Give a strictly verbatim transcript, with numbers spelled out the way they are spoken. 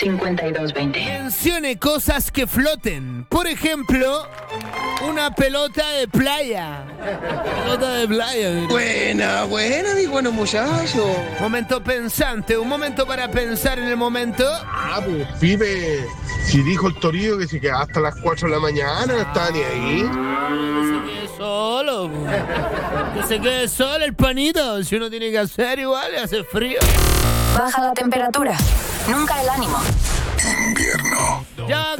cincuenta y dos veinte. Mencione cosas que floten. Por ejemplo, una pelota de playa. Pelota de playa. Mira. Buena, buena, mi bueno muchacho. Momento pensante, un momento para pensar en el momento. Ah, pues, pibe, si dijo el Torillo que se queda hasta las cuatro de la mañana, no estaba ni ahí. Que se quede solo. Que se quede solo el panito. Si uno tiene que hacer igual, hace frío. Baja la temperatura, nunca el ánimo. Invierno. Ya